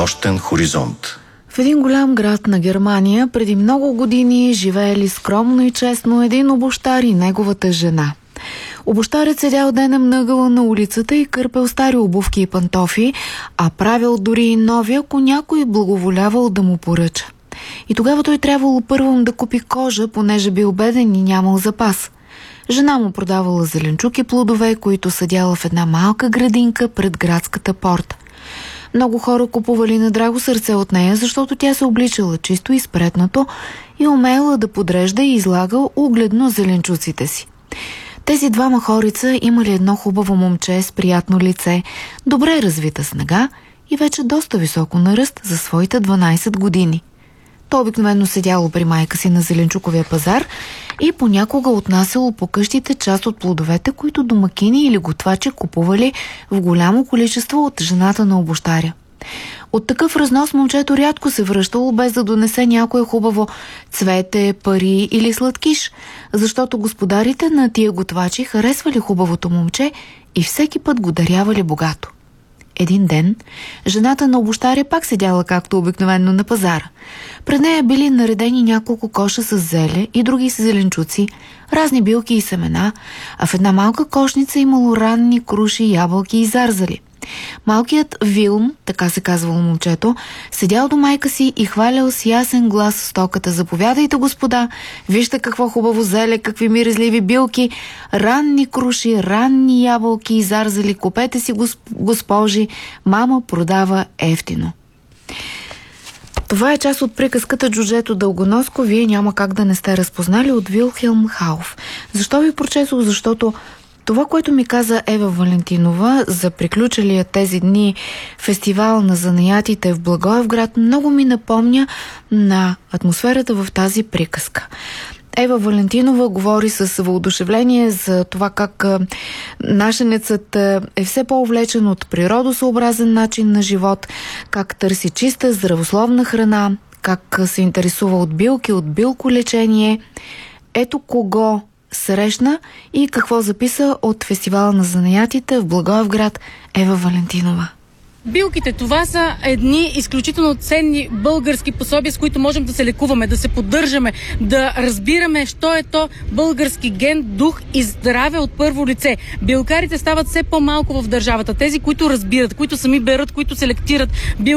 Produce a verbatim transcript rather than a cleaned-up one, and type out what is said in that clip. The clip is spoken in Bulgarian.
нощен хоризонт. В един голям град на Германия преди много години живеели скромно и честно един обущар и неговата жена. Обущарят седял денем на ъгъла на улицата и кърпел стари обувки и пантофи, а правил дори и нови, ако някой благоволявал да му поръча. И тогава той трябвало първом да купи кожа, понеже бил беден и нямал запас. Жена му продавала зеленчук и плодове, които съдяла в една малка градинка пред градската порта. Много хора купували на драго сърце от нея, защото тя се обличала чисто и спретнато и умеела да подрежда и излага угледно зеленчуците си. Тези двама хорица имали едно хубаво момче с приятно лице, добре развита снага и вече доста високо на ръст за своите дванайсет години. То обикновено седяло при майка си на зеленчуковия пазар и понякога отнасяло по къщите част от плодовете, които домакини или готвачи купували в голямо количество от жената на обущаря. От такъв разнос момчето рядко се връщало без да донесе някое хубаво цвете, пари или сладкиш, защото господарите на тия готвачи харесвали хубавото момче и всеки път го дарявали богато. Един ден жената на обущаря пак седяла както обикновено на пазара. Пред нея били наредени няколко коша с зеле и други с зеленчуци, разни билки и семена, а в една малка кошница имало ранни круши, ябълки и зарзали. Малкият Вилм, така се казвало момчето, седял до майка си и хвалял с ясен глас стоката: "Заповядайте, господа, вижте какво хубаво зеле, какви миризливи билки, ранни круши, ранни ябълки и зарзали, купете си, госпожи, мама продава ефтино." Това е част от приказката "Джуджето Дългоноско". Вие няма как да не сте разпознали, от Вилхелм Хауф. Защо ви прочетох? Защото това, което ми каза Ева Валентинова за приключилия тези дни фестивал на занаятите в Благоевград, много ми напомня на атмосферата в тази приказка. Ева Валентинова говори с въодушевление за това как нашенецът е все по-увлечен от природосъобразен начин на живот, как търси чиста, здравословна храна, как се интересува от билки, от билколечение. Ето кого срещна и какво записа от фестивала на занаятите в Благоевград Ева Валентинова. Билките, това са едни изключително ценни български пособия, с които можем да се лекуваме, да се поддържаме, да разбираме що е то български ген, дух и здраве от първо лице. Билкарите стават все по-малко в държавата. Тези, които разбират, които сами берат, които селектират билки,